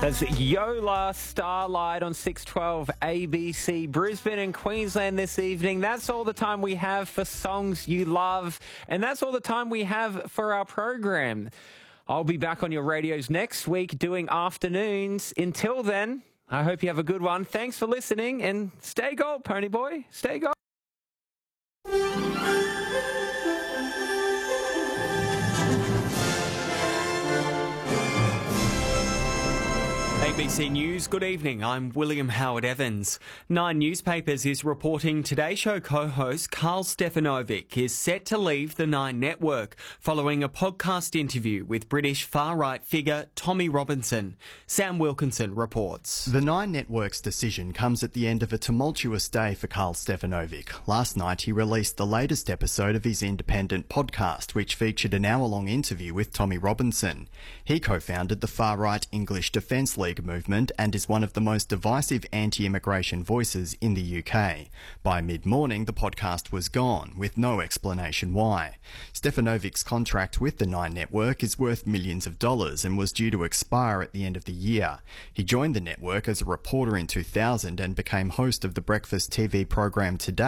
That's Yola Starlight on 612 ABC, Brisbane and Queensland this evening. That's all the time we have for songs you love, and that's all the time we have for our program. I'll be back on your radios next week doing afternoons. Until then, I hope you have a good one. Thanks for listening, and stay gold, Pony Boy. Stay gold. ABC News, good evening. I'm William Howard Evans. Nine Newspapers is reporting Today Show co-host Carl Stefanovic is set to leave the Nine Network following a podcast interview with British far-right figure Tommy Robinson. Sam Wilkinson reports. The Nine Network's decision comes at the end of a tumultuous day for Carl Stefanovic. Last night he released the latest episode of his independent podcast, which featured an hour-long interview with Tommy Robinson. He co-founded the far-right English Defence League movement and is one of the most divisive anti-immigration voices in the UK. By mid-morning, the podcast was gone, with no explanation why. Stefanovic's contract with the Nine Network is worth millions of dollars and was due to expire at the end of the year. He joined the network as a reporter in 2000 and became host of the breakfast TV program Today.